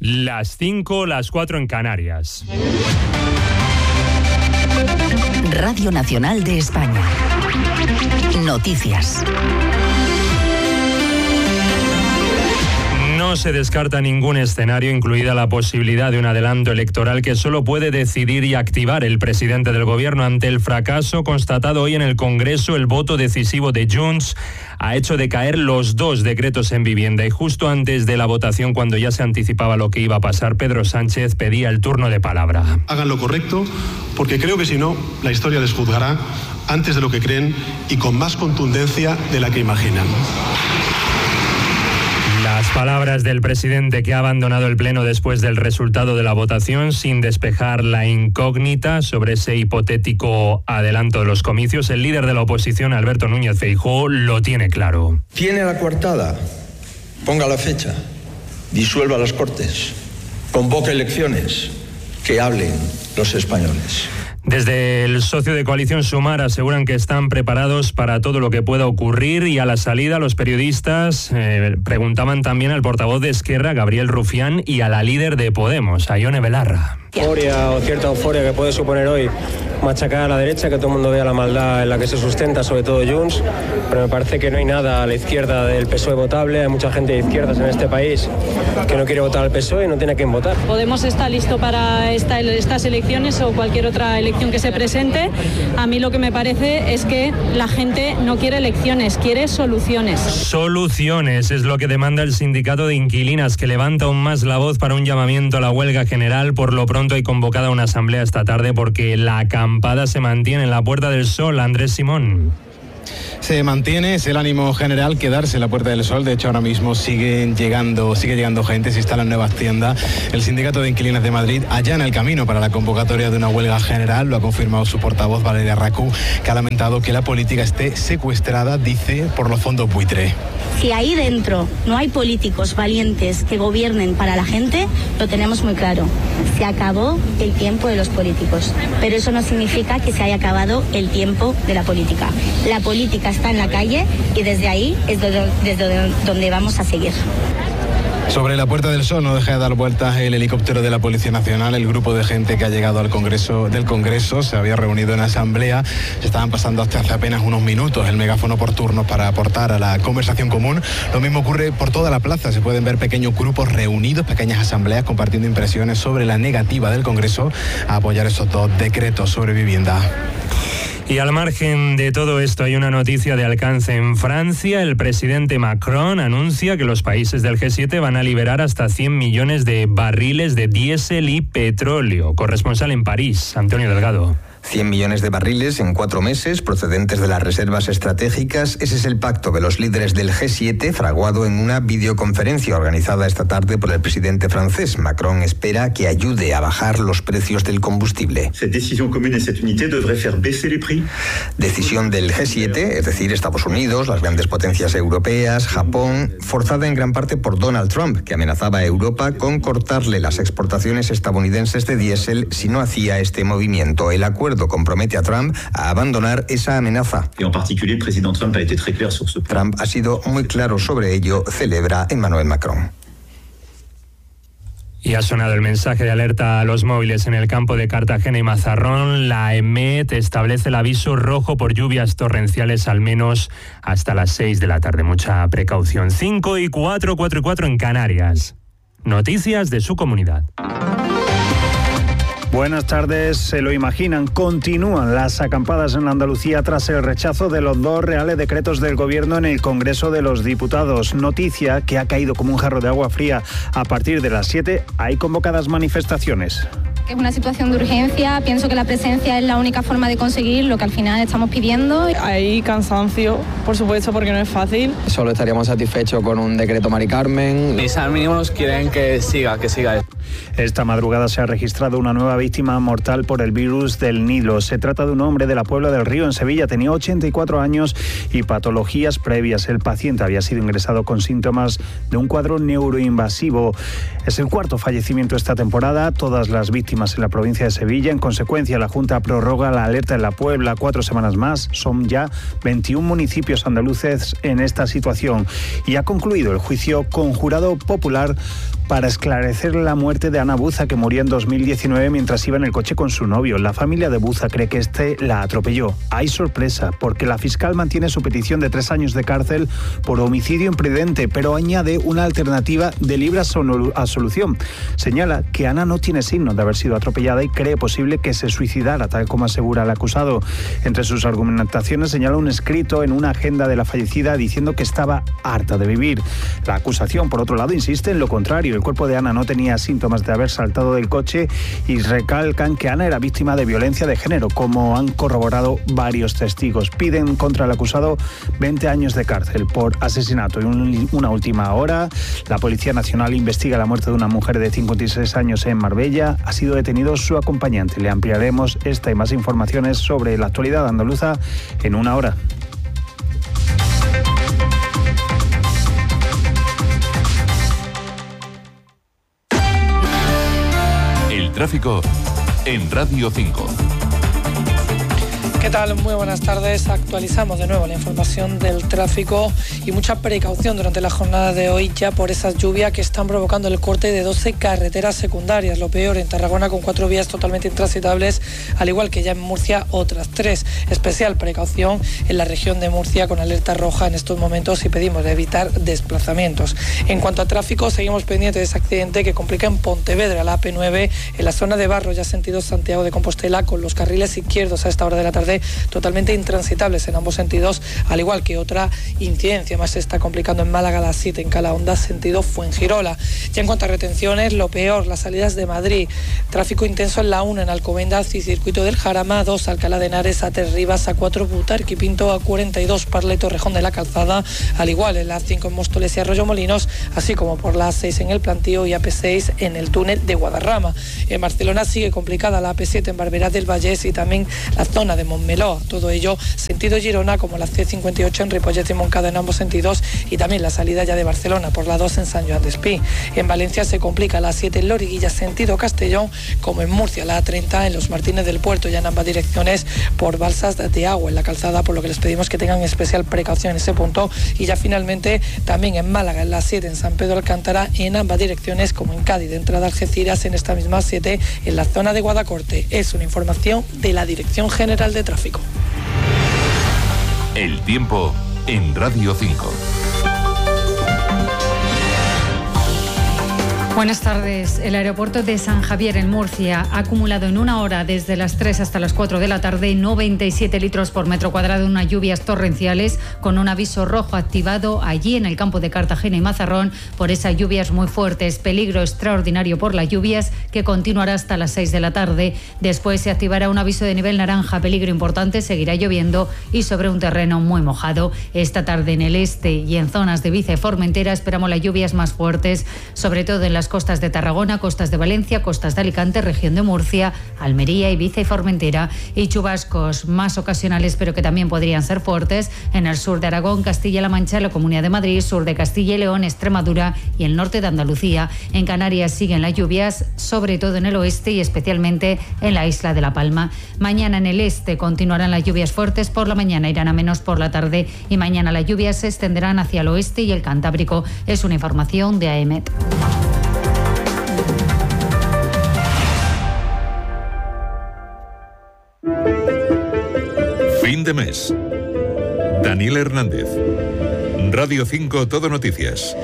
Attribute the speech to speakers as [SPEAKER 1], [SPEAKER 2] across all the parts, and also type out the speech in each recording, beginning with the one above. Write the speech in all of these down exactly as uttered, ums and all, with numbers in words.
[SPEAKER 1] Las cinco, las cuatro en Canarias.
[SPEAKER 2] Radio Nacional de España. Noticias.
[SPEAKER 1] No se descarta ningún escenario, incluida la posibilidad de un adelanto electoral que solo puede decidir y activar el presidente del gobierno. Ante el fracaso constatado hoy en el Congreso, el voto decisivo de Junts ha hecho decaer los dos decretos en vivienda y justo antes de la votación, cuando ya se anticipaba lo que iba a pasar, Pedro Sánchez pedía el turno de palabra.
[SPEAKER 3] Hagan lo correcto, porque creo que si no, la historia les juzgará antes de lo que creen y con más contundencia de la que imaginan.
[SPEAKER 1] Las palabras del presidente, que ha abandonado el pleno después del resultado de la votación sin despejar la incógnita sobre ese hipotético adelanto de los comicios. El líder de la oposición, Alberto Núñez Feijóo, lo tiene claro.
[SPEAKER 4] Tiene la coartada, ponga la fecha, disuelva las Cortes, convoque elecciones, que hablen los españoles.
[SPEAKER 1] Desde el socio de coalición Sumar aseguran que están preparados para todo lo que pueda ocurrir, y a la salida los periodistas eh, preguntaban también al portavoz de Esquerra, Gabriel Rufián, y a la líder de Podemos, a Ione Belarra.
[SPEAKER 5] Euforia o cierta euforia que puede suponer hoy machacar a la derecha, que todo el mundo vea la maldad en la que se sustenta, sobre todo Junts, pero me parece que no hay nada a la izquierda del P S O E votable. Hay mucha gente de izquierdas en este país que no quiere votar al P S O E y no tiene a quién votar.
[SPEAKER 6] Podemos estar listo para esta, estas elecciones o cualquier otra elección que se presente. A mí lo que me parece es que la gente no quiere elecciones, quiere soluciones.
[SPEAKER 1] Soluciones es lo que demanda el sindicato de inquilinas, que levanta aún más la voz para un llamamiento a la huelga general. Por lo pronto hay convocada una asamblea esta tarde porque la acampada se mantiene en la Puerta del Sol. Andrés Simón.
[SPEAKER 7] Se mantiene, es el ánimo general quedarse en la Puerta del Sol. De hecho, ahora mismo siguen llegando, sigue llegando gente, se instalan nuevas tiendas. El Sindicato de Inquilinas de Madrid allana el camino para la convocatoria de una huelga general. Lo ha confirmado su portavoz, Valeria Racú, que ha lamentado que la política esté secuestrada, dice, por los fondos buitre.
[SPEAKER 8] Si ahí dentro no hay políticos valientes que gobiernen para la gente, lo tenemos muy claro. Se acabó el tiempo de los políticos, pero eso no significa que se haya acabado el tiempo de la política. La política está en la calle y desde ahí es desde donde vamos a seguir.
[SPEAKER 7] Sobre la Puerta del Sol no deja de dar vueltas el helicóptero de la Policía Nacional. El grupo de gente que ha llegado al Congreso del Congreso se había reunido en asamblea. Se estaban pasando hasta hace apenas unos minutos el megáfono por turnos para aportar a la conversación común. Lo mismo ocurre por toda la plaza. Se pueden ver pequeños grupos reunidos, pequeñas asambleas compartiendo impresiones sobre la negativa del Congreso a apoyar esos dos decretos sobre vivienda.
[SPEAKER 1] Y al margen de todo esto, hay una noticia de alcance en Francia. El presidente Macron anuncia que los países del G siete van a liberar hasta cien millones de barriles de diésel y petróleo. Corresponsal en París, Antonio Delgado.
[SPEAKER 9] cien millones de barriles en cuatro meses, procedentes de las reservas estratégicas. Ese es el pacto de los líderes del G siete, fraguado en una videoconferencia organizada esta tarde por el presidente francés. Macron espera que ayude a bajar los precios del combustible. Decisión del G siete, es decir, Estados Unidos, las grandes potencias europeas, Japón, forzada en gran parte por Donald Trump, que amenazaba a Europa con cortarle las exportaciones estadounidenses de diésel si no hacía este movimiento. El acuerdo compromete a Trump a abandonar esa amenaza. Trump ha sido muy claro sobre ello, celebra Emmanuel Macron.
[SPEAKER 1] Y ha sonado el mensaje de alerta a los móviles en el campo de Cartagena y Mazarrón. La EMET establece el aviso rojo por lluvias torrenciales al menos hasta las seis de la tarde. Mucha precaución. cinco y cuatro, cuatro y cuatro en Canarias. Noticias de su comunidad.
[SPEAKER 10] Buenas tardes. Se lo imaginan, continúan las acampadas en Andalucía tras el rechazo de los dos reales decretos del Gobierno en el Congreso de los Diputados. Noticia que ha caído como un jarro de agua fría. A partir de las siete hay convocadas manifestaciones.
[SPEAKER 11] Es una situación de urgencia, pienso que la presencia es la única forma de conseguir lo que al final estamos pidiendo.
[SPEAKER 12] Hay cansancio, por supuesto, porque no es fácil.
[SPEAKER 13] Solo estaríamos satisfechos con un decreto Mari Carmen.
[SPEAKER 14] Mis mínimos quieren que siga, que siga.
[SPEAKER 10] Esta madrugada se ha registrado una nueva víctima mortal por el virus del Nilo. Se trata de un hombre de la Puebla del Río, en Sevilla. Tenía ochenta y cuatro años y patologías previas. El paciente había sido ingresado con síntomas de un cuadro neuroinvasivo. Es el cuarto fallecimiento esta temporada. Todas las víctimas en la provincia de Sevilla. En consecuencia, la Junta prorroga la alerta en la Puebla cuatro semanas más. Son ya veintiún municipios andaluces en esta situación. Y ha concluido el juicio conjurado popular para esclarecer la muerte de Ana Buza, que murió en dos mil diecinueve mientras iba en el coche con su novio. La familia de Buza cree que este la atropelló. Hay sorpresa, porque la fiscal mantiene su petición de tres años de cárcel por homicidio imprudente, pero añade una alternativa de libre absolución. Señala que Ana no tiene signo de haber sido atropellada y cree posible que se suicidara, tal como asegura el acusado. Entre sus argumentaciones señala un escrito en una agenda de la fallecida diciendo que estaba harta de vivir. La acusación, por otro lado, insiste en lo contrario. El cuerpo de Ana no tenía síntomas de haber saltado del coche y recalcan que Ana era víctima de violencia de género, como han corroborado varios testigos. Piden contra el acusado veinte años de cárcel por asesinato. Y un, una última hora, la Policía Nacional investiga la muerte de una mujer de cincuenta y seis años en Marbella. Ha sido detenido su acompañante. Le ampliaremos esta y más informaciones sobre la actualidad andaluza en una hora.
[SPEAKER 15] El tráfico en Radio cinco.
[SPEAKER 16] ¿Qué tal? Muy buenas tardes. Actualizamos de nuevo la información del tráfico y mucha precaución durante la jornada de hoy ya por esas lluvias que están provocando el corte de doce carreteras secundarias. Lo peor en Tarragona, con cuatro vías totalmente intransitables, al igual que ya en Murcia otras tres. Especial precaución en la región de Murcia con alerta roja en estos momentos y pedimos evitar desplazamientos. En cuanto a tráfico, seguimos pendientes de ese accidente que complica en Pontevedra, la A P nueve, en la zona de Barro, ya sentido Santiago de Compostela, con los carriles izquierdos a esta hora de la tarde totalmente intransitables en ambos sentidos, al igual que otra incidencia más se está complicando en Málaga, la siete en Calahonda, sentido Fuengirola. Ya en cuanto a retenciones, lo peor, las salidas de Madrid, tráfico intenso en la uno en Alcobendas y Circuito del Jarama, dos Alcalá de Henares, A tres Rivas, A cuatro Butarque y Pinto, A cuarenta y dos Parla y Torrejón de la Calzada, al igual en la cinco en Móstoles y Arroyo Molinos, así como por la A seis en el Plantío y A P seis en el túnel de Guadarrama. En Barcelona sigue complicada la A P siete en Barberá del Vallés y también la zona de Montmeló. Todo ello sentido Girona, como la C cincuenta y ocho en Ripollet y Montcada en ambos sentidos, y también la salida ya de Barcelona por la dos en San Joan d'Espí. En Valencia se complica la siete en Loriguilla sentido Castellón, como en Murcia la A treinta en Los Martínez del Puerto, ya en ambas direcciones por balsas de agua en la calzada, por lo que les pedimos que tengan especial precaución en ese punto. Y ya finalmente también en Málaga en la siete en San Pedro Alcántara en ambas direcciones, como en Cádiz de entrada a Algeciras en esta misma siete en la zona de Guadacorte. Es una información de la Dirección General de Tráfico.
[SPEAKER 15] El tiempo en Radio cinco.
[SPEAKER 17] Buenas tardes. El aeropuerto de San Javier en Murcia ha acumulado en una hora desde las tres hasta las cuatro de la tarde noventa y siete litros por metro cuadrado en unas lluvias torrenciales, con un aviso rojo activado allí en el campo de Cartagena y Mazarrón por esas lluvias muy fuertes. Peligro extraordinario por las lluvias que continuará hasta las seis de la tarde. Después se activará un aviso de nivel naranja, peligro importante, seguirá lloviendo y sobre un terreno muy mojado. Esta tarde en el este y en zonas de Ibiza y Formentera esperamos las lluvias más fuertes, sobre todo en las costas de Tarragona, costas de Valencia, costas de Alicante, región de Murcia, Almería, Ibiza y Formentera, y chubascos más ocasionales pero que también podrían ser fuertes en el sur de Aragón, Castilla-La Mancha, la Comunidad de Madrid, sur de Castilla y León, Extremadura y el norte de Andalucía. En Canarias siguen las lluvias, sobre todo en el oeste y especialmente en la isla de La Palma. Mañana en el este continuarán las lluvias fuertes, por la mañana irán a menos por la tarde y mañana las lluvias se extenderán hacia el oeste y el Cantábrico. Es una información de A E M E T.
[SPEAKER 15] Fin de mes. Daniel Hernández. Radio cinco Todo Noticias.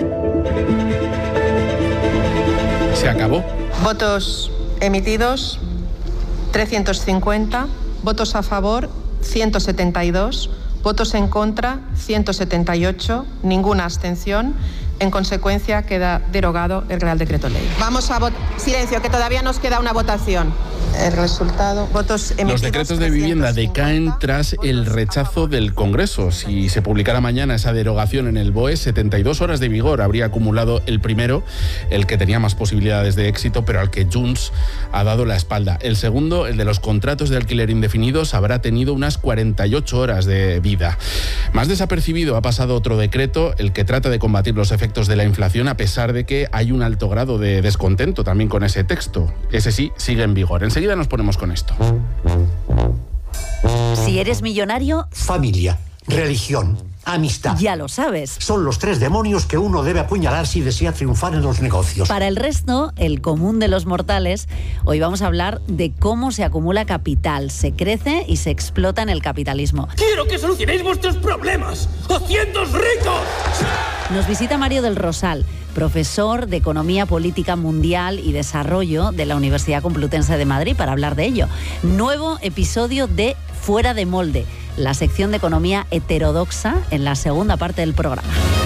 [SPEAKER 18] Se acabó.
[SPEAKER 19] Votos emitidos, trescientos cincuenta. Votos a favor, ciento setenta y dos. Votos en contra, ciento setenta y ocho. Ninguna abstención. En consecuencia, queda derogado el Real Decreto Ley. Vamos a votar. Silencio, que todavía nos queda una votación. El resultado, votos emitidos.
[SPEAKER 18] Los decretos de vivienda decaen tras el rechazo del Congreso. Si se publicara mañana esa derogación en el B O E, setenta y dos horas de vigor habría acumulado el primero, el que tenía más posibilidades de éxito, pero al que Junts ha dado la espalda. El segundo, el de los contratos de alquiler indefinidos, habrá tenido unas cuarenta y ocho horas de vida. Más desapercibido ha pasado otro decreto, el que trata de combatir los efectos de la inflación, a pesar de que hay un alto grado de descontento también con ese texto. Ese sí sigue en vigor. Enseguida nos ponemos con esto.
[SPEAKER 2] Si eres millonario,
[SPEAKER 20] familia, religión, amistad.
[SPEAKER 2] Ya lo sabes.
[SPEAKER 20] Son los tres demonios que uno debe apuñalar si desea triunfar en los negocios.
[SPEAKER 2] Para el resto, el común de los mortales, hoy vamos a hablar de cómo se acumula capital, se crece y se explota en el capitalismo.
[SPEAKER 21] ¡Quiero que solucionéis vuestros problemas! ¡Haciéndoos ricos!
[SPEAKER 2] Nos visita Mario del Rosal, profesor de Economía Política Mundial y Desarrollo de la Universidad Complutense de Madrid, para hablar de ello. Nuevo episodio de Fuera de Molde, la sección de economía heterodoxa en la segunda parte del programa.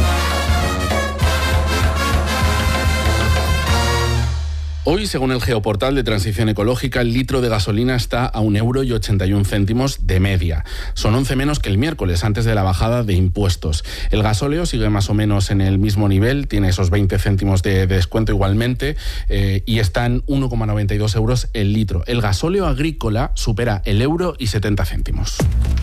[SPEAKER 18] Hoy, según el Geoportal de Transición Ecológica, el litro de gasolina está a un euro y ochenta y un céntimos de media. Son once menos que el miércoles, antes de la bajada de impuestos. El gasóleo sigue más o menos en el mismo nivel, tiene esos veinte céntimos de, de descuento igualmente, eh, y está en uno coma noventa y dos euros el litro. El gasóleo agrícola supera el euro y setenta céntimos.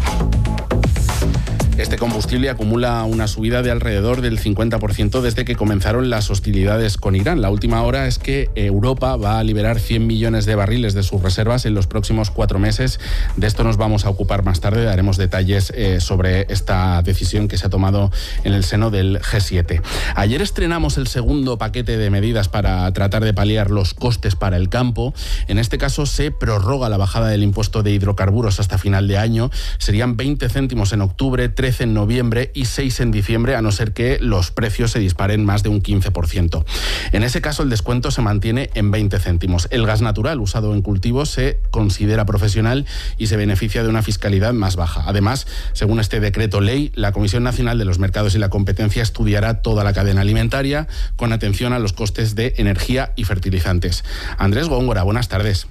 [SPEAKER 18] Este combustible acumula una subida de alrededor del cincuenta por ciento desde que comenzaron las hostilidades con Irán. La última hora es que Europa va a liberar cien millones de barriles de sus reservas en los próximos cuatro meses. De esto nos vamos a ocupar más tarde. Daremos detalles eh, sobre esta decisión que se ha tomado en el seno del G siete. Ayer estrenamos el segundo paquete de medidas para tratar de paliar los costes para el campo. En este caso se prorroga la bajada del impuesto de hidrocarburos hasta final de año. Serían veinte céntimos en octubre, trece en noviembre y seis en diciembre, a no ser que los precios se disparen más de un quince por ciento. En ese caso, el descuento se mantiene en veinte céntimos. El gas natural usado en cultivos se considera profesional y se beneficia de una fiscalidad más baja. Además, según este decreto ley, la Comisión Nacional de los Mercados y la Competencia estudiará toda la cadena alimentaria con atención a los costes de energía y fertilizantes. Andrés Góngora, buenas tardes.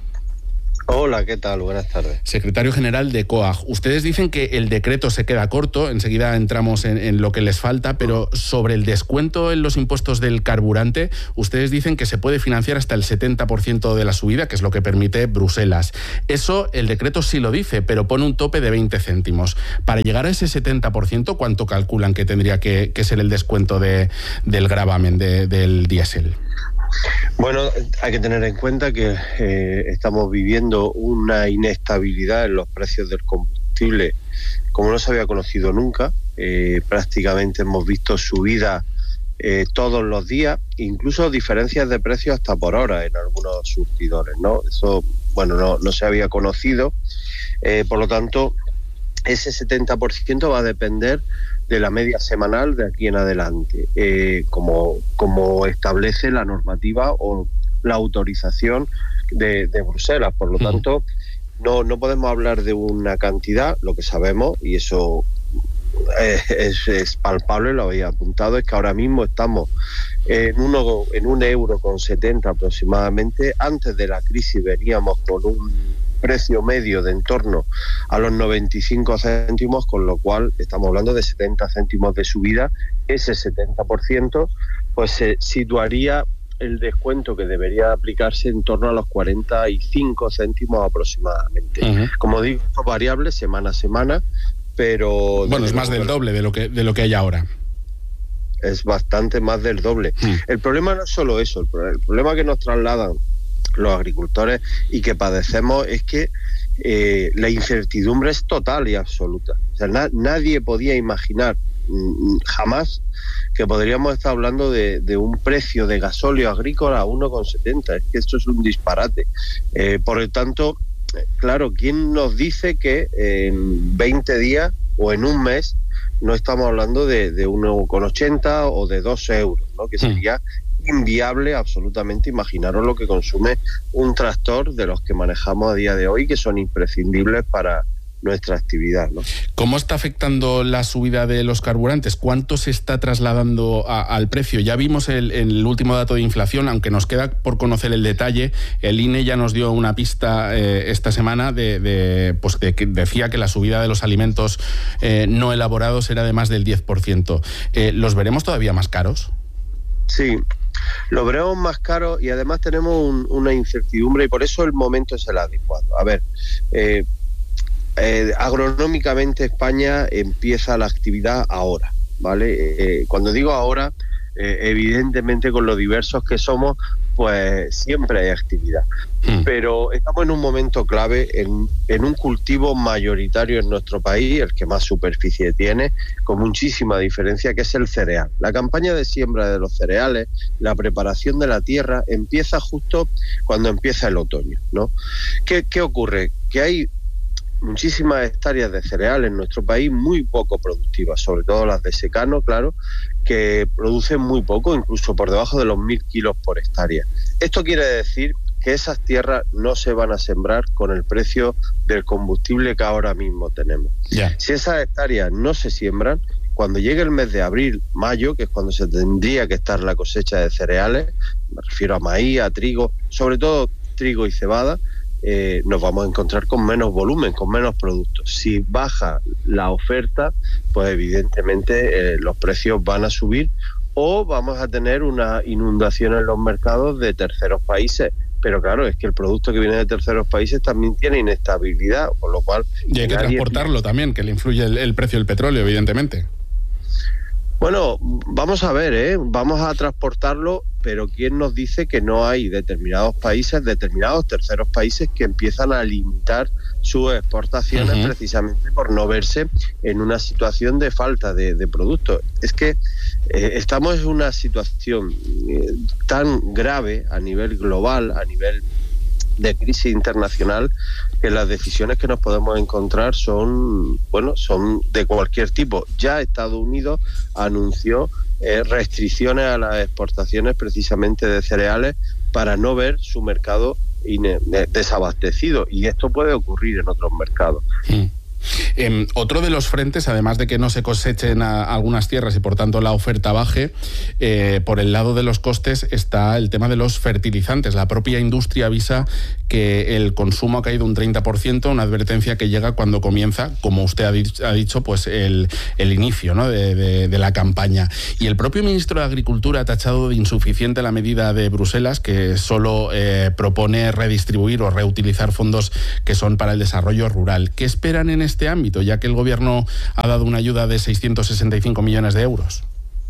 [SPEAKER 22] Hola, ¿qué tal? Buenas tardes.
[SPEAKER 18] Secretario General de COAG. Ustedes dicen que el decreto se queda corto, enseguida entramos en, en lo que les falta, pero sobre el descuento en los impuestos del carburante, ustedes dicen que se puede financiar hasta el setenta por ciento de la subida, que es lo que permite Bruselas. Eso el decreto sí lo dice, pero pone un tope de veinte céntimos. Para llegar a ese setenta por ciento, ¿cuánto calculan que tendría que, que ser el descuento de, del gravamen de, del diésel?
[SPEAKER 22] Bueno, hay que tener en cuenta que eh, estamos viviendo una inestabilidad en los precios del combustible como no se había conocido nunca. Eh, prácticamente hemos visto subidas eh, todos los días, incluso diferencias de precios hasta por hora en algunos surtidores, ¿no? Eso, bueno, no, no se había conocido. Eh, por lo tanto, ese setenta por ciento va a depender de la media semanal de aquí en adelante, eh, como, como establece la normativa o la autorización de, de Bruselas. Por lo uh-huh. tanto, no, no podemos hablar de una cantidad. Lo que sabemos, y eso es, es, es palpable, lo había apuntado, es que ahora mismo estamos en, uno, en un euro con setenta aproximadamente. Antes de la crisis veníamos con un precio medio de en torno a los noventa y cinco céntimos, con lo cual estamos hablando de setenta céntimos de subida. Ese setenta por ciento pues se situaría el descuento que debería aplicarse en torno a los cuarenta y cinco céntimos aproximadamente. Uh-huh. Como digo, esto es variable semana a semana, pero...
[SPEAKER 18] Bueno, es más del doble de lo que, de lo que hay ahora.
[SPEAKER 22] Es bastante más del doble. Uh-huh. El problema no es solo eso, el problema que nos trasladan los agricultores y que padecemos es que eh, la incertidumbre es total y absoluta. O sea, na- nadie podía imaginar mm, jamás que podríamos estar hablando de, de un precio de gasóleo agrícola a uno con setenta. Es que esto es un disparate. Eh, por lo tanto, claro, ¿quién nos dice que en veinte días o en un mes no estamos hablando de, de uno con ochenta o de dos euros, ¿no? Que sería inviable absolutamente. Imaginaros lo que consume un tractor de los que manejamos a día de hoy, que son imprescindibles para nuestra actividad, ¿no?
[SPEAKER 18] ¿Cómo está afectando la subida de los carburantes? ¿Cuánto se está trasladando a, al precio? Ya vimos el, el último dato de inflación, aunque nos queda por conocer el detalle. El I N E ya nos dio una pista eh, esta semana de, de, pues de que decía que la subida de los alimentos eh, no elaborados era de más del diez por ciento. Eh, ¿Los veremos todavía más caros?
[SPEAKER 22] Sí, lo veremos más caro y además tenemos un, una incertidumbre, y por eso el momento es el adecuado. A ver, eh, eh, agronómicamente España empieza la actividad ahora, ¿vale? Eh, cuando digo ahora, eh, evidentemente con lo diversos que somos, pues siempre hay actividad. Hmm. Pero estamos en un momento clave, en, en un cultivo mayoritario en nuestro país, el que más superficie tiene, con muchísima diferencia, que es el cereal. La campaña de siembra de los cereales, la preparación de la tierra, empieza justo cuando empieza el otoño, ¿no? ¿Qué, qué ocurre? Que hay muchísimas hectáreas de cereal en nuestro país muy poco productivas, sobre todo las de secano, claro, que producen muy poco, incluso por debajo de los mil kilos por hectárea. Esto quiere decir que esas tierras no se van a sembrar con el precio del combustible que ahora mismo tenemos. Yeah. Si esas hectáreas no se siembran, cuando llegue el mes de abril, mayo, que es cuando se tendría que estar la cosecha de cereales, me refiero a maíz, a trigo, sobre todo trigo y cebada, Eh, nos vamos a encontrar con menos volumen, con menos productos. Si baja la oferta, pues evidentemente eh, los precios van a subir, o vamos a tener una inundación en los mercados de terceros países. Pero claro, es que el producto que viene de terceros países también tiene inestabilidad, con lo cual...
[SPEAKER 18] Y hay que transportarlo también, que le influye el, el precio del petróleo, evidentemente.
[SPEAKER 22] Bueno, vamos a ver, ¿eh? Vamos a transportarlo, pero ¿quién nos dice que no hay determinados países, determinados terceros países que empiezan a limitar sus exportaciones uh-huh. precisamente por no verse en una situación de falta de, de productos? Es que eh, estamos en una situación eh, tan grave a nivel global, a nivel de crisis internacional, que las decisiones que nos podemos encontrar son, bueno, son de cualquier tipo. Ya Estados Unidos anunció eh, restricciones a las exportaciones precisamente de cereales para no ver su mercado ine- desabastecido, y esto puede ocurrir en otros mercados.
[SPEAKER 18] Mm. Eh, otro de los frentes, además de que no se cosechen a, a algunas tierras y por tanto la oferta baje, eh, por el lado de los costes está el tema de los fertilizantes. La propia industria avisa que el consumo ha caído un treinta por ciento, una advertencia que llega cuando comienza, como usted ha, dicho, ha dicho, pues el, el inicio, ¿no? de, de, de la campaña. Y el propio ministro de Agricultura ha tachado de insuficiente la medida de Bruselas, que solo eh, propone redistribuir o reutilizar fondos que son para el desarrollo rural. ¿Qué esperan en este ámbito, ya que el gobierno ha dado una ayuda de seiscientos sesenta y cinco millones de euros?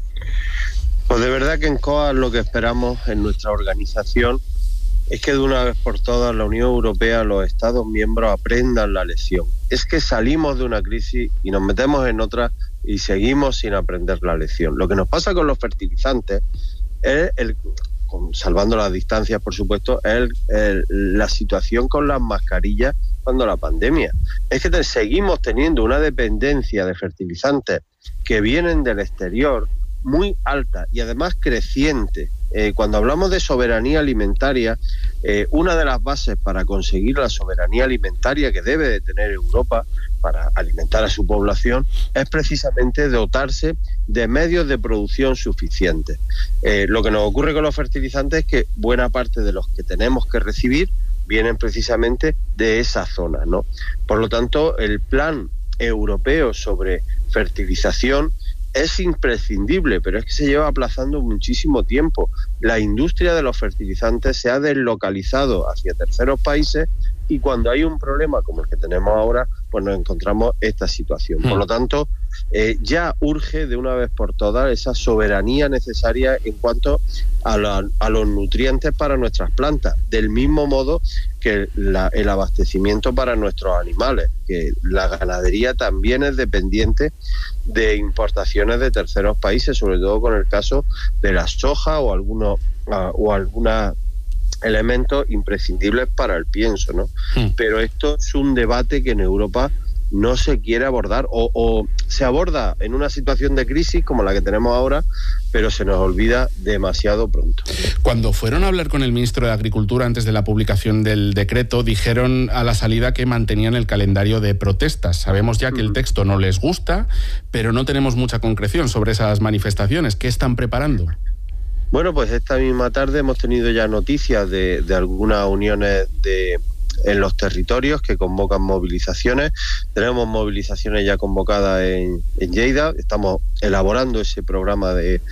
[SPEAKER 22] Pues de verdad que en C O A lo que esperamos en nuestra organización es que de una vez por todas la Unión Europea, los Estados miembros aprendan la lección. Es que salimos de una crisis y nos metemos en otra y seguimos sin aprender la lección. Lo que nos pasa con los fertilizantes es, el, salvando las distancias por supuesto, es el, el, la situación con las mascarillas cuando la pandemia. Es que te, seguimos teniendo una dependencia de fertilizantes que vienen del exterior muy alta y además creciente. Eh, cuando hablamos de soberanía alimentaria, eh, una de las bases para conseguir la soberanía alimentaria que debe de tener Europa para alimentar a su población es precisamente dotarse de medios de producción suficientes. Eh, lo que nos ocurre con los fertilizantes es que buena parte de los que tenemos que recibir vienen precisamente de esa zona, ¿no? Por lo tanto, el plan europeo sobre fertilización es imprescindible, pero es que se lleva aplazando muchísimo tiempo. La industria de los fertilizantes se ha deslocalizado hacia terceros países y cuando hay un problema como el que tenemos ahora, pues nos encontramos esta situación. Por lo tanto, eh, ya urge de una vez por todas esa soberanía necesaria en cuanto a, la, a los nutrientes para nuestras plantas, del mismo modo que la, el abastecimiento para nuestros animales, que la ganadería también es dependiente de importaciones de terceros países, sobre todo con el caso de la soja o algunos uh, o alguna elementos imprescindibles para el pienso, ¿no? Mm. Pero esto es un debate que en Europa no se quiere abordar o, o se aborda en una situación de crisis como la que tenemos ahora, pero se nos olvida demasiado pronto.
[SPEAKER 18] Cuando fueron a hablar con el ministro de Agricultura antes de la publicación del decreto, dijeron a la salida que mantenían el calendario de protestas. Sabemos ya que el texto no les gusta, pero no tenemos mucha concreción sobre esas manifestaciones. ¿Qué están preparando?
[SPEAKER 22] Bueno, pues esta misma tarde hemos tenido ya noticias de, de algunas uniones de, en los territorios que convocan movilizaciones. Tenemos movilizaciones ya convocadas en, en Lleida, estamos elaborando ese programa de,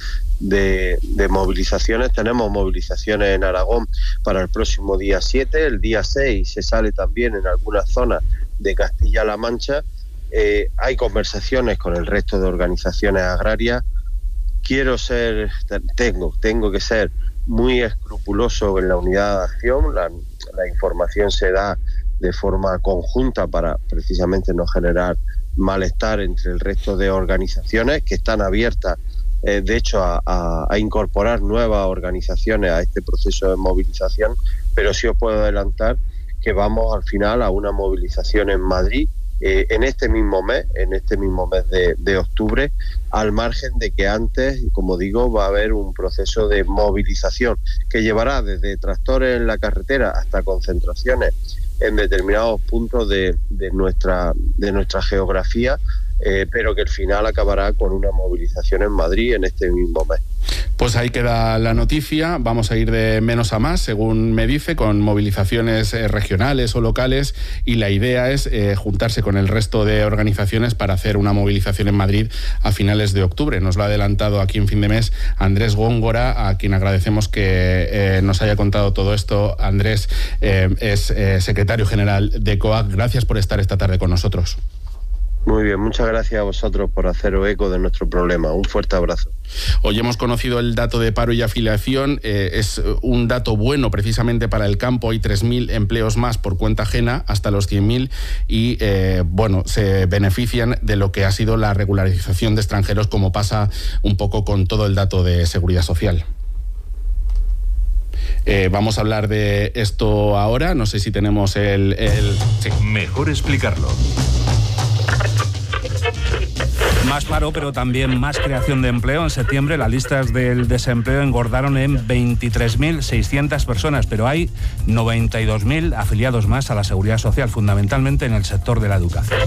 [SPEAKER 22] de, de movilizaciones. Tenemos movilizaciones en Aragón para el próximo día siete, el día seis se sale también en algunas zonas de Castilla-La Mancha. Eh, hay conversaciones con el resto de organizaciones agrarias. quiero ser, tengo, tengo que ser muy escrupuloso en la unidad de acción. La, la información se da de forma conjunta para precisamente no generar malestar entre el resto de organizaciones que están abiertas, eh, de hecho, a, a, a incorporar nuevas organizaciones a este proceso de movilización, pero sí os puedo adelantar que vamos al final a una movilización en Madrid eh, en este mismo mes, en este mismo mes de, de octubre, al margen de que antes, como digo, va a haber un proceso de movilización que llevará desde tractores en la carretera hasta concentraciones en determinados puntos de, de nuestra de nuestra geografía, eh, pero que al final acabará con una movilización en Madrid en este mismo mes.
[SPEAKER 18] Pues ahí queda la noticia. Vamos a ir de menos a más, según me dice, con movilizaciones eh, regionales o locales, y la idea es eh, juntarse con el resto de organizaciones para hacer una movilización en Madrid a finales de octubre. Nos lo ha adelantado aquí en Fin de Mes Andrés Góngora, a quien agradecemos que eh, nos haya contado todo esto. Andrés eh, es eh, secretario general de COAG. Gracias por estar esta tarde con nosotros.
[SPEAKER 22] Muy bien, muchas gracias a vosotros por haceros eco de nuestro problema. Un fuerte abrazo.
[SPEAKER 18] Hoy hemos conocido el dato de paro y afiliación. Eh, es un dato bueno precisamente para el campo. Hay tres mil empleos más por cuenta ajena, hasta los cien mil, y eh, bueno, se benefician de lo que ha sido la regularización de extranjeros, como pasa un poco con todo el dato de seguridad social. Eh, vamos a hablar de esto ahora. No sé si tenemos el... el...
[SPEAKER 15] Sí. Mejor explicarlo.
[SPEAKER 3] Más paro, pero también más creación de empleo. En septiembre las listas del desempleo engordaron en veintitrés mil seiscientas personas, pero hay noventa y dos mil afiliados más a la Seguridad Social, fundamentalmente en el sector de la educación.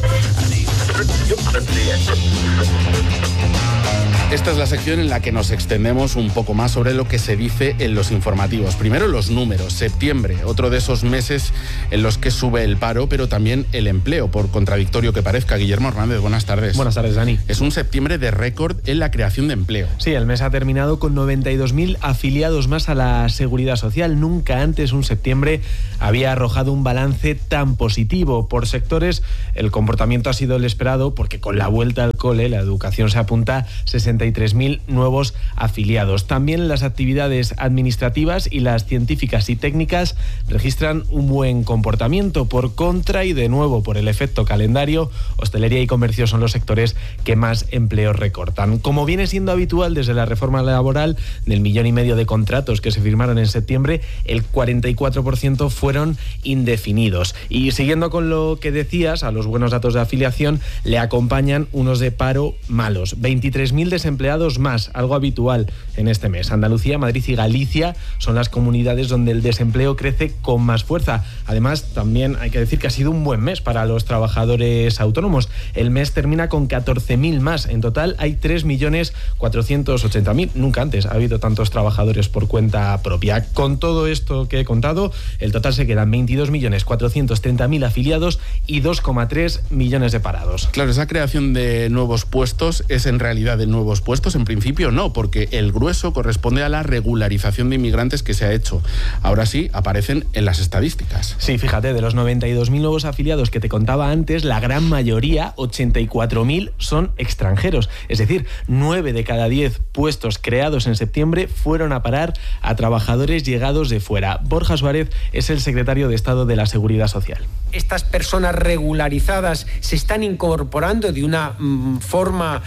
[SPEAKER 18] Esta es la sección en la que nos extendemos un poco más sobre lo que se dice en los informativos. Primero, los números. Septiembre, otro de esos meses en los que sube el paro, pero también el empleo, por contradictorio que parezca. Guillermo Hernández, buenas tardes.
[SPEAKER 4] Buenas tardes, Dani.
[SPEAKER 18] Es un septiembre de récord en la creación de empleo.
[SPEAKER 4] Sí, el mes ha terminado con noventa y dos mil afiliados más a la Seguridad Social. Nunca antes un septiembre había arrojado un balance tan positivo. Por sectores, el comportamiento ha sido el esperado, porque con la vuelta al cole, la educación se apunta sesenta y tres mil nuevos afiliados. También las actividades administrativas y las científicas y técnicas registran un buen comportamiento. Por contra, y de nuevo por el efecto calendario, hostelería y comercio son los sectores que más empleos recortan. Como viene siendo habitual desde la reforma laboral, del millón y medio de contratos que se firmaron en septiembre, el cuarenta y cuatro por ciento fueron indefinidos. Y siguiendo con lo que decías, a los buenos datos de afiliación le acompañan unos de paro malos. veintitrés mil desempleados más, algo habitual en este mes. Andalucía, Madrid y Galicia son las comunidades donde el desempleo crece con más fuerza. Además, también hay que decir que ha sido un buen mes para los trabajadores autónomos. El mes termina con catorce mil más. En total hay tres millones cuatrocientos ochenta mil. Nunca antes ha habido tantos trabajadores por cuenta propia. Con todo esto que he contado, el total se quedan veintidós millones cuatrocientos treinta mil afiliados y dos coma tres millones de parados.
[SPEAKER 18] Claro, esa creación de nuevos puestos es en realidad de nuevos puestos. En principio no, porque el grueso corresponde a la regularización de inmigrantes que se ha hecho. Ahora sí, aparecen en las estadísticas.
[SPEAKER 4] Sí, fíjate, de los noventa y dos mil nuevos afiliados que te contaba antes, la gran mayoría, ochenta y cuatro mil, son extranjeros. Es decir, nueve de cada diez puestos creados en septiembre fueron a parar a trabajadores llegados de fuera. Borja Suárez es el secretario de Estado de la Seguridad Social.
[SPEAKER 23] Estas personas regularizadas se están incorporando de una mm, forma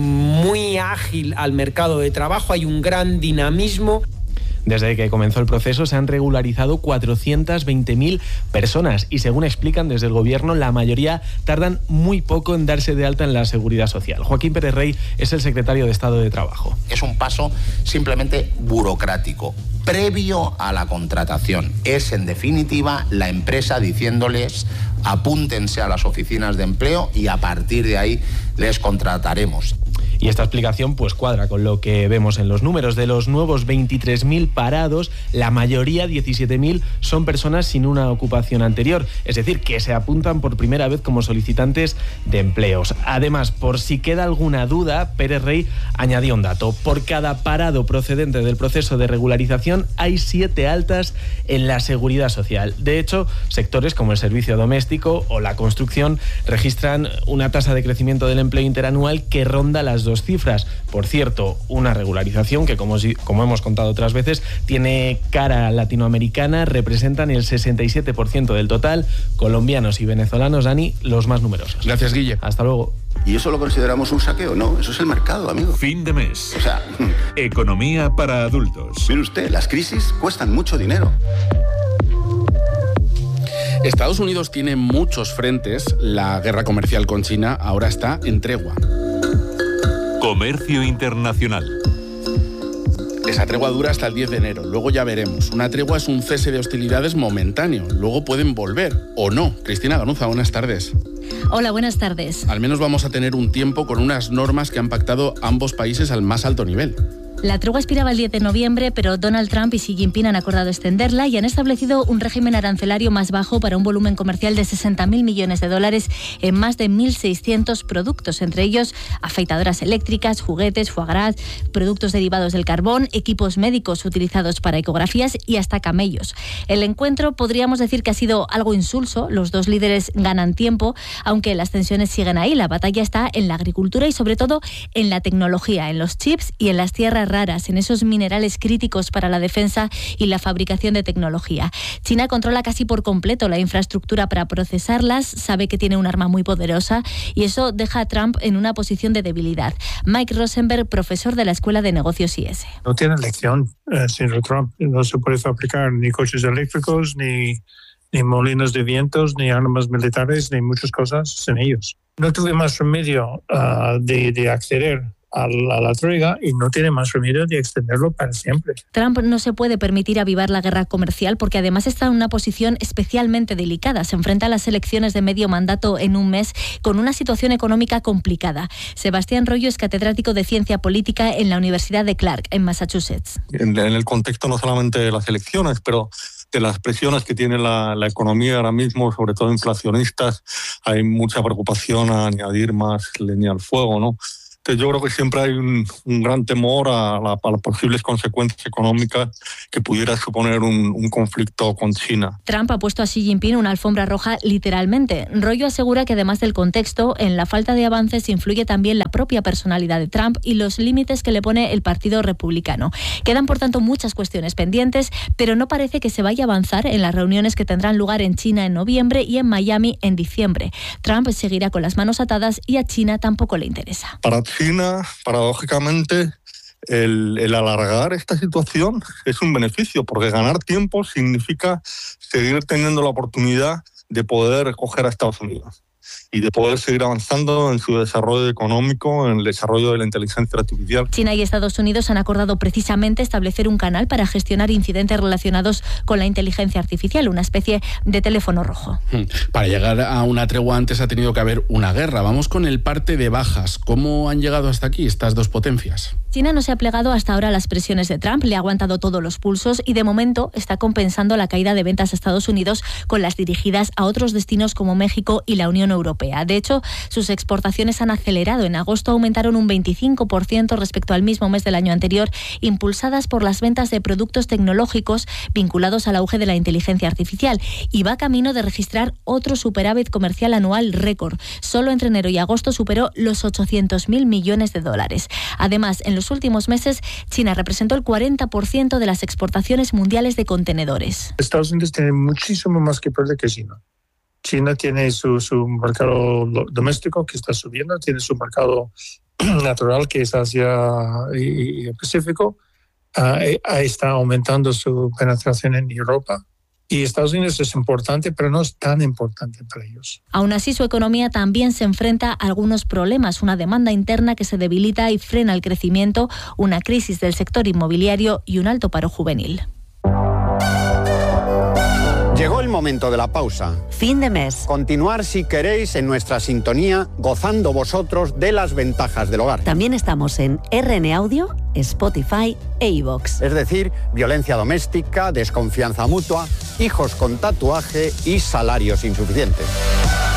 [SPEAKER 23] muy ágil al mercado de trabajo. Hay un gran dinamismo.
[SPEAKER 4] Desde que comenzó el proceso se han regularizado cuatrocientas veinte mil personas y, según explican desde el Gobierno, la mayoría tardan muy poco en darse de alta en la Seguridad Social. Joaquín Pérez Rey es el secretario de Estado de Trabajo.
[SPEAKER 24] Es un paso simplemente burocrático, previo a la contratación. Es, en definitiva, la empresa diciéndoles: apúntense a las oficinas de empleo y a partir de ahí les contrataremos.
[SPEAKER 4] Y esta explicación pues cuadra con lo que vemos en los números. De los nuevos veintitrés mil parados, la mayoría, diecisiete mil, son personas sin una ocupación anterior, es decir, que se apuntan por primera vez como solicitantes de empleos. Además, por si queda alguna duda, Pérez Rey añadió un dato: por cada parado procedente del proceso de regularización hay siete altas en la Seguridad Social. De hecho, sectores como el servicio doméstico o la construcción registran una tasa de crecimiento del empleo interanual que ronda las las dos cifras. Por cierto, una regularización que, como, como hemos contado otras veces, tiene cara latinoamericana, representan el sesenta y siete por ciento del total, colombianos y venezolanos, Dani, los más numerosos.
[SPEAKER 18] Gracias, Guille.
[SPEAKER 4] Hasta luego.
[SPEAKER 5] ¿Y eso lo consideramos un saqueo? No, eso es el mercado, amigo.
[SPEAKER 15] Fin de mes.
[SPEAKER 5] O sea,
[SPEAKER 15] economía para adultos.
[SPEAKER 5] Mire usted, las crisis cuestan mucho dinero.
[SPEAKER 18] Estados Unidos tiene muchos frentes. La guerra comercial con China ahora está en tregua.
[SPEAKER 15] Comercio internacional.
[SPEAKER 18] Esa tregua dura hasta el diez de enero, luego ya veremos. Una tregua es un cese de hostilidades momentáneo, luego pueden volver, o no. Cristina Ganuza, buenas tardes.
[SPEAKER 6] Hola, buenas tardes.
[SPEAKER 18] Al menos vamos a tener un tiempo con unas normas que han pactado ambos países al más alto nivel.
[SPEAKER 6] La tregua expiraba el diez de noviembre, pero Donald Trump y Xi Jinping han acordado extenderla y han establecido un régimen arancelario más bajo para un volumen comercial de sesenta mil millones de dólares en más de mil seiscientos productos, entre ellos afeitadoras eléctricas, juguetes, foie gras, productos derivados del carbón, equipos médicos utilizados para ecografías y hasta camellos. El encuentro podríamos decir que ha sido algo insulso. Los dos líderes ganan tiempo, aunque las tensiones siguen ahí. La batalla está en la agricultura y sobre todo en la tecnología, en los chips y en las tierras raras, en esos minerales críticos para la defensa y la fabricación de tecnología. China controla casi por completo la infraestructura para procesarlas, sabe que tiene un arma muy poderosa y eso deja a Trump en una posición de debilidad. Mike Rosenberg, profesor de la Escuela de Negocios I S.
[SPEAKER 7] No tiene elección, eh, señor Trump. No se puede fabricar ni coches eléctricos, ni, ni molinos de vientos, ni armas militares, ni muchas cosas sin ellos. No tuve más remedio uh, de, de acceder a la, a la tregua y no tiene más remedio de extenderlo para siempre.
[SPEAKER 6] Trump no se puede permitir avivar la guerra comercial porque además está en una posición especialmente delicada. Se enfrenta a las elecciones de medio mandato en un mes con una situación económica complicada. Sebastián Royo es catedrático de Ciencia Política en la Universidad de Clark, en Massachusetts.
[SPEAKER 8] En, en el contexto no solamente de las elecciones, pero de las presiones que tiene la, la economía ahora mismo, sobre todo inflacionistas, hay mucha preocupación a añadir más leña al fuego, ¿no? Yo creo que siempre hay un, un gran temor a, la, a las posibles consecuencias económicas que pudiera suponer un, un conflicto con China.
[SPEAKER 6] Trump ha puesto a Xi Jinping una alfombra roja literalmente. Royo asegura que además del contexto, en la falta de avances influye también la propia personalidad de Trump y los límites que le pone el Partido Republicano. Quedan, por tanto, muchas cuestiones pendientes, pero no parece que se vaya a avanzar en las reuniones que tendrán lugar en China en noviembre y en Miami en diciembre. Trump seguirá con las manos atadas y a China tampoco le interesa.
[SPEAKER 8] Para China, paradójicamente, el, el alargar esta situación es un beneficio, porque ganar tiempo significa seguir teniendo la oportunidad de poder coger a Estados Unidos y de poder seguir avanzando en su desarrollo económico, en el desarrollo de la inteligencia artificial.
[SPEAKER 6] China y Estados Unidos han acordado precisamente establecer un canal para gestionar incidentes relacionados con la inteligencia artificial, una especie de teléfono rojo.
[SPEAKER 18] Para llegar a una tregua antes ha tenido que haber una guerra. Vamos con el parte de bajas. ¿Cómo han llegado hasta aquí estas dos potencias?
[SPEAKER 6] China no se ha plegado hasta ahora a las presiones de Trump, le ha aguantado todos los pulsos y de momento está compensando la caída de ventas a Estados Unidos con las dirigidas a otros destinos como México y la Unión Europea. De hecho, sus exportaciones han acelerado. En agosto aumentaron un veinticinco por ciento respecto al mismo mes del año anterior, impulsadas por las ventas de productos tecnológicos vinculados al auge de la inteligencia artificial, y va camino de registrar otro superávit comercial anual récord. Solo entre enero y agosto superó los ochocientos mil millones de dólares. Además, en los últimos meses, China representó el cuarenta por ciento de las exportaciones mundiales de contenedores.
[SPEAKER 7] Estados Unidos tiene muchísimo más que perder que China. China tiene su, su mercado doméstico que está subiendo, tiene su mercado natural que es Asia y, y el Pacífico, uh, está aumentando su penetración en Europa. Y Estados Unidos es importante, pero no es tan importante para ellos.
[SPEAKER 6] Aún así, su economía también se enfrenta a algunos problemas. Una demanda interna que se debilita y frena el crecimiento, una crisis del sector inmobiliario y un alto paro juvenil.
[SPEAKER 25] Llegó el momento de la pausa.
[SPEAKER 2] Fin de mes.
[SPEAKER 25] Continuar, si queréis, en nuestra sintonía, gozando vosotros de las ventajas del hogar.
[SPEAKER 2] También estamos en R N Audio, Spotify e iVoox.
[SPEAKER 25] Es decir, violencia doméstica, desconfianza mutua, hijos con tatuaje y salarios insuficientes.